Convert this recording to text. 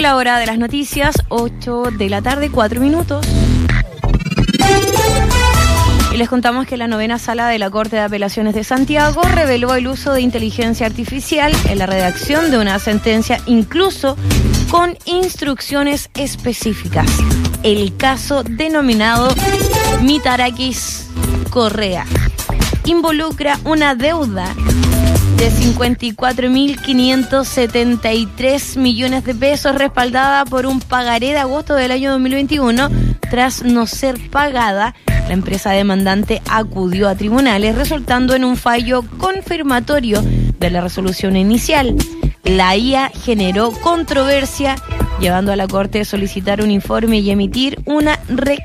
la hora de las noticias, 8 de la tarde, 4 minutos. Y les contamos que la 9ª Sala de la Corte de Apelaciones de Santiago reveló el uso de inteligencia artificial en la redacción de una sentencia, incluso con instrucciones específicas. El caso denominado Mitarakis Correa involucra una deuda de 54.573 millones de pesos respaldada por un pagaré de agosto del año 2021. Tras no ser pagada, la empresa demandante acudió a tribunales, resultando en un fallo confirmatorio de la resolución inicial. La IA generó controversia, llevando a la Corte a solicitar un informe y emitir una